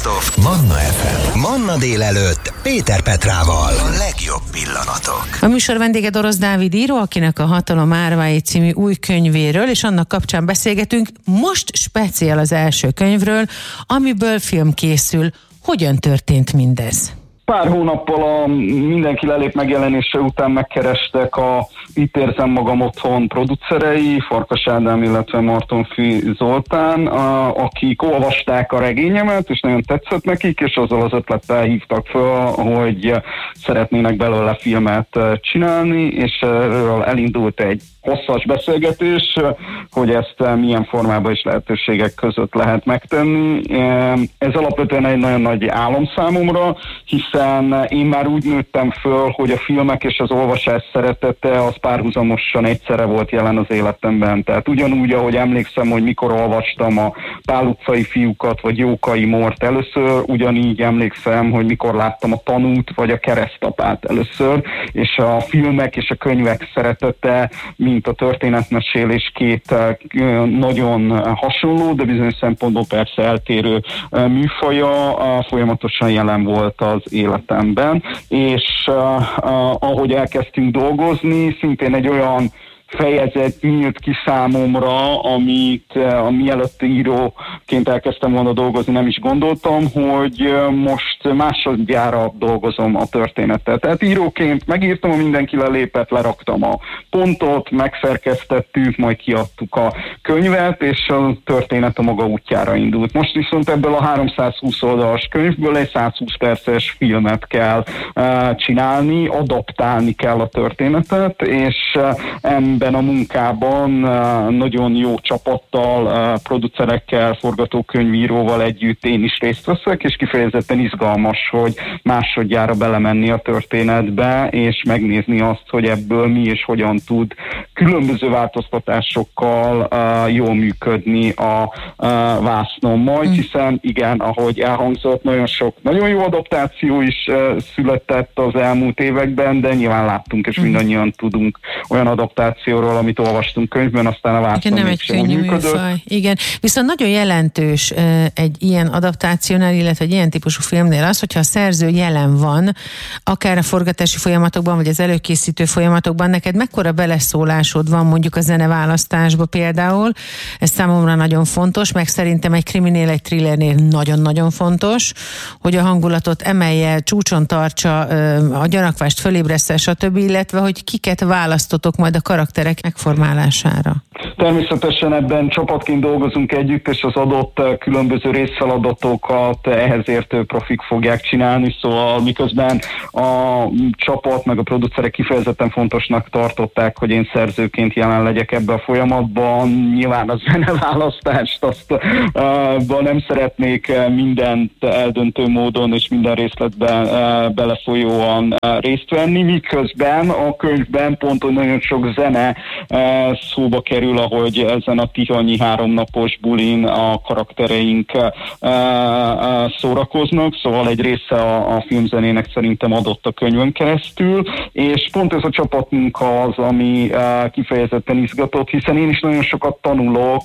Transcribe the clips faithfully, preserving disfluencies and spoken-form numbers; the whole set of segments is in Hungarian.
Best of Manna ef em. Manna délelőtt Péter Petrával. A legjobb pillanatok. A műsor vendége Dorosz Dávid író, akinek a Hatalom árvái című új könyvéről, és annak kapcsán beszélgetünk. Most speciál az első könyvről, amiből film készül. Hogyan történt mindez? Pár hónappal a Mindenki lelép megjelenése után megkerestek a Itt érzem magam otthon producerei, Farkas Ádám, illetve Martonfi Zoltán, a, akik olvasták a regényemet, és nagyon tetszett nekik, és azzal az ötlettel hívtak fel, hogy szeretnének belőle filmet csinálni, és erről elindult egy hosszas beszélgetés, hogy ezt milyen formában és lehetőségek között lehet megtenni. Ez alapvetően egy nagyon nagy álom számomra, hiszen én már úgy nőttem föl, hogy a filmek és az olvasás szeretete az párhuzamosan egyszerre volt jelen az életemben. Tehát ugyanúgy, ahogy emlékszem, hogy mikor olvastam a Pál utcai fiúkat, vagy Jókai Mort először, ugyanígy emlékszem, hogy mikor láttam a Tanút, vagy a Keresztapát először, és a filmek és a könyvek szeretete, mint a történetmesélés két nagyon hasonló, de bizonyos szempontból persze eltérő műfaja folyamatosan jelen volt az életemben, és ahogy elkezdtünk dolgozni, szintén egy olyan fejezet nyílt ki számomra, amit a mielőtt íróként elkezdtem volna dolgozni, nem is gondoltam, hogy most másodjára dolgozom a történetet. Tehát íróként megírtam a Mindenki lelépet, leraktam a pontot, megszerkesztettük, majd kiadtuk a könyvet, és a történet a maga útjára indult. Most viszont ebből a háromszázhúsz oldalas könyvből egy százhúsz perces filmet kell uh, csinálni, adaptálni kell a történetet, és uh, ebben a munkában nagyon jó csapattal, producerekkel, forgatókönyvíróval együtt én is részt veszek, és kifejezetten izgalmas, hogy másodjára belemenni a történetbe, és megnézni azt, hogy ebből mi és hogyan tud különböző változtatásokkal jól működni a vásznon majd, hiszen igen, ahogy elhangzott, nagyon sok, nagyon jó adaptáció is született az elmúlt években, de nyilván láttunk, és mindannyian tudunk olyan adaptáció amit olvastunk könyvben, aztán a vászon nem egy könnyű műfaj. Igen, viszont nagyon jelentős egy ilyen adaptációnál, illetve egy ilyen típusú filmnél az, hogyha a szerző jelen van, akár a forgatási folyamatokban, vagy az előkészítő folyamatokban, neked mekkora beleszólásod van mondjuk a zeneválasztásba például, ez számomra nagyon fontos, meg szerintem egy kriminél, egy thrillernél nagyon-nagyon fontos, hogy a hangulatot emelje, csúcson tartsa, a gyanakvást fölébreszte, stb., illetve hogy kiket választotok majd a karakterek megformálására. Természetesen ebben csapatként dolgozunk együtt, és az adott különböző részfeladatokat ehhez értő profik fogják csinálni, szóval miközben a csapat meg a producerek kifejezetten fontosnak tartották, hogy én szerzőként jelen legyek ebbe a folyamatban. Nyilván a zeneválasztást azt uh, nem szeretnék mindent eldöntő módon és minden részletben uh, belefolyóan uh, részt venni, miközben a könyvben pont, hogy nagyon sok zene uh, szóba kerül, ahogy ezen a tihanyi háromnapos bulin a karaktereink uh, uh, szórakoznak, szóval egy része a, a filmzenének szerintem adott a könyvön keresztül, és pont ez a csapatmunka az, ami uh, kifejezetten izgatott, hiszen én is nagyon sokat tanulok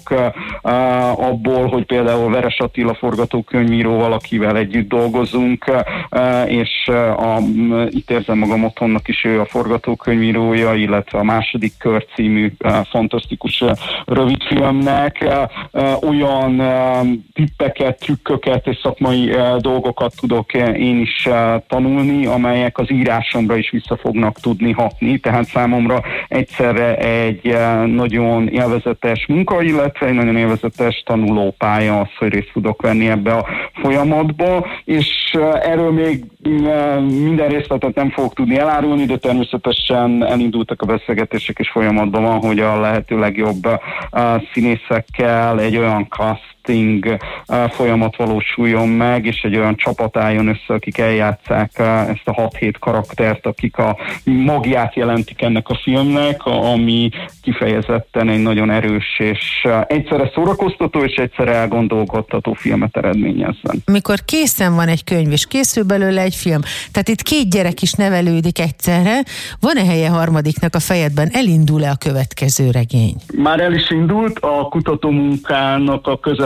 uh, abból, hogy például Veres Attila forgatókönyvíróval, akivel együtt dolgozunk, uh, és uh, a, Itt érzem magam otthonnak is ő a forgatókönyvírója, illetve a Második kör című uh, fantasztikus uh, rövidfilmnek uh, uh, olyan uh, tippeket, trükköket és szakmai uh, dolgokat tudok uh, én is uh, tanulni, amelyek az írásomra is vissza fognak tudni hatni, tehát számomra egyszerre egy uh, nagyon élvezetes munka, illetve egy nagyon élvezetes tanulópálya az, hogy részt tudok venni ebbe a folyamatba, és uh, erről még uh, minden részletet nem fogok tudni elárulni, de természetesen elindultak a beszélgetések és folyamatban van, hogy a lehető legjobb uh, színészekkel egy olyan casting uh, folyamat valósuljon meg, és egy olyan csapat álljon össze, akik eljátszák uh, ezt a hat-hét karaktert, akik a magját jelentik ennek a filmnek, ami kifejezetten egy nagyon erős és uh, egyszerre szórakoztató és egyszerre elgondolkodtató filmet eredményezzen. Amikor készen van egy könyv, és készül belőle egy film, tehát itt két gyerek is nevelődik egyszerre, van-e helye harmadiknak a fejedben? Elindul-e a következő regény? Már el is indult, a kutatómunkának a közepén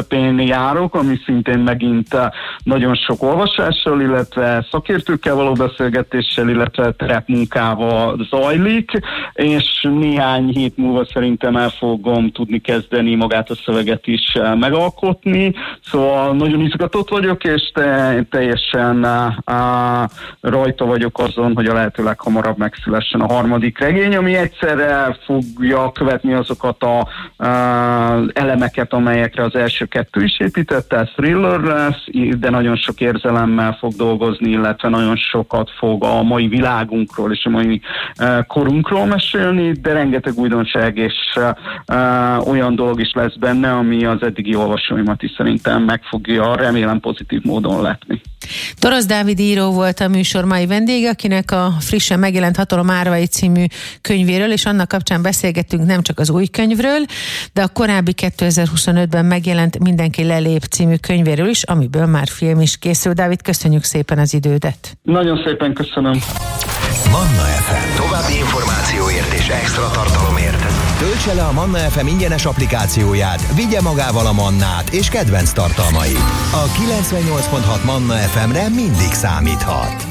közepén járok, ami szintén megint nagyon sok olvasással, illetve szakértőkkel való beszélgetéssel, illetve terepmunkával zajlik, és néhány hét múlva szerintem el fogom tudni kezdeni magát a szöveget is megalkotni, szóval nagyon izgatott vagyok, és te, teljesen uh, rajta vagyok azon, hogy a lehető leghamarabb megszülessen a harmadik regény, ami egyszerre fogja követni azokat a uh, elemeket, amelyekre az első kettő is építette, ez thriller lesz, de nagyon sok érzelemmel fog dolgozni, illetve nagyon sokat fog a mai világunkról és a mai uh, korunkról mesélni, de rengeteg újdonság és uh, olyan dolog is lesz benne, ami az eddigi olvasóimat is szerintem meg fogja, remélem, pozitív módon letni. Torosz Dávid író volt a műsor mai vendége, akinek a frissen megjelent Hatalom árvai című könyvéről, és annak kapcsán beszélgettünk nem csak az új könyvről, de a korábbi kétezer-huszonötben megjelent Mindenki lelép című könyvéről is, amiből már film is készül. Dávid, köszönjük szépen az idődet. Nagyon szépen köszönöm. Manna ef em. További információért és extra tartalomért töltse le a Manna ef em ingyenes applikációját, vigye magával a Mannát és kedvenc tartalmait. A kilencvennyolc pont hat Manna ef emre mindig számíthat.